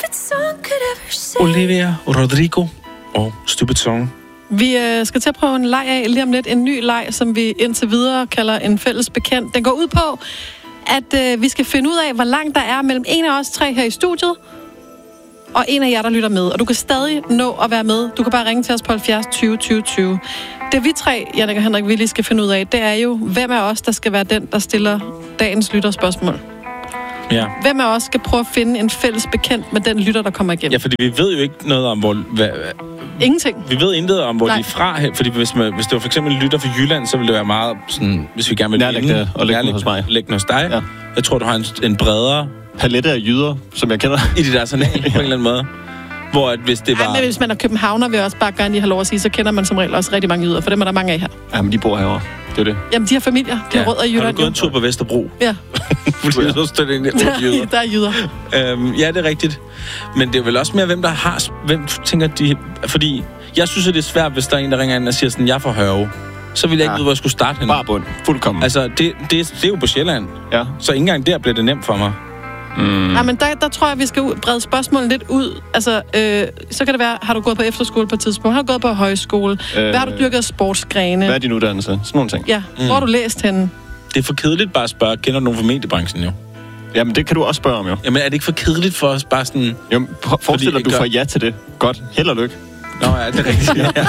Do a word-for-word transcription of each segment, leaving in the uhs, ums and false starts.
Olivia Rodrigo og Stupid Song. Vi øh, skal til at prøve en leg af lige om lidt. En ny leg, som vi indtil videre kalder en fælles bekendt. Den går ud på, at øh, vi skal finde ud af, hvor langt der er mellem en af os tre her i studiet, og en af jer, der lytter med. Og du kan stadig nå at være med. Du kan bare ringe til os på halvfjerds tyve tyve tyve. Det vi tre, Jannik og Henrik, vi lige skal finde ud af, det er jo, hvem af os, der skal være den, der stiller dagens lytterspørgsmål. Ja. Hvem af os skal prøve at finde en fælles bekendt med den lytter, der kommer igennem? Ja, fordi vi ved jo ikke noget om, hvor... Hvad, Ingenting. Vi ved intet om, hvor Nej. de er fra. Fordi hvis, man, hvis det var for eksempel en lytter fra Jylland, så ville det være meget sådan... Hvis vi gerne vil nærlæggende og lægge hos mig. Lægge hos dig. Ja. Jeg tror, du har en, en bredere... palette af jyder, som jeg kender. I det der sådan på en eller anden måde. Hvor at hvis det var... Ej, men hvis man er københavner, vil jeg også bare gerne lige have lov at sige, så kender man som regel også rigtig mange jyder, for dem er der mange af her. Ja, men de bor herovre. Det er det. Jamen, de har familier. De har ja. rødder i Jylland. Har du gået en tur på Vesterbro? Ja. Fordi jeg synes, det er egentlig jyder. Der er jyder. Øhm, ja, det er rigtigt. Men det er vel også mere, hvem der har... Hvem tænker de... Fordi jeg synes, at det er svært, hvis der er en, der ringer ind og siger sådan, jeg er fra Hørve. Så vil jeg ikke ja. vide, hvor jeg skulle starte henne. Bare bund. Fuldkommen. Altså, det, det, det er jo på Sjælland. Ja. Så ikke engang der bliver det nemt for mig. Mm. Ja, men der, der tror jeg, vi skal brede spørgsmålet lidt ud. Altså, øh, så kan det være, har du gået på efterskole på et tidspunkt? Har du gået på højskole? Øh, hvad har du dyrket af sportsgrene? Hvad er din uddannelse? Sådan nogle ting. Ja, mm. hvor har du læst henne? Det er for kedeligt bare at spørge, kender du nogen fra mediebranchen jo? Jamen, det kan du også spørge om jo. Jamen, er det ikke for kedeligt for os bare sådan... Jamen, forestil dig, du får ja til det. Godt. Held og lykke. Nå ja, det er rigtigt. Ja.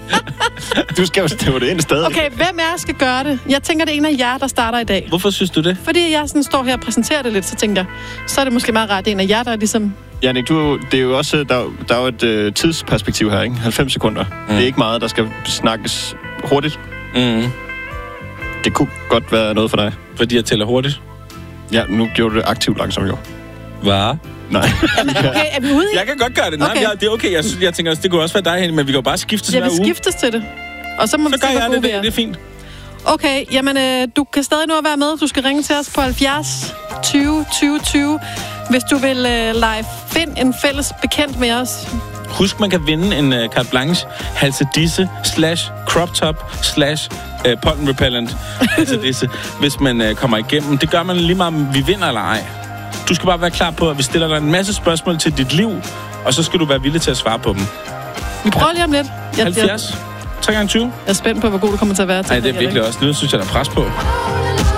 Du skal jo stæve det ind stadig. Okay, hvem af jer skal gøre det? Jeg tænker, det er en af jer, der starter i dag. Hvorfor synes du det? Fordi jeg sådan står her og præsenterer det lidt, så tænker jeg, så er det måske meget rart, det er en af jer, der er ligesom... Jannik, du, det er jo også, der, der er jo et øh, tidsperspektiv her, ikke? halvfems sekunder. Mm. Det er ikke meget, der skal snakkes hurtigt. Mm. Det kunne godt være noget for dig. Fordi jeg tæller hurtigt? Ja, nu gjorde du det aktivt langsomt jo. Hvad? Nej. Okay, er vi ude i? Jeg kan godt gøre det. Nej, okay. jeg, det er okay. Jeg, jeg tænker også, det kunne også være dig, men vi kan jo bare skiftes ja, hver uge. Ja, vi skiftes til det. Og så må så vi gør se, jeg det, det, det er fint. Okay, jamen øh, du kan stadig nå at være med. Du skal ringe til os på halvfjerds tyve tyve tyve, hvis du vil øh, lege find en fælles bekendt med os. Husk, man kan vinde en uh, carte blanche halsedisse slash crop top slash uh, pollen repellent halsedisse, hvis man uh, kommer igennem. Det gør man lige meget, om vi vinder eller ej. Du skal bare være klar på, at vi stiller dig en masse spørgsmål til dit liv, og så skal du være villig til at svare på dem. Vi prøver lige om lidt. Jeg, halvfjerds tre gange tyve Jeg er spændt på, hvor god du kommer til at være til. Nej, det er virkelig også. Nu synes jeg, der er pres på.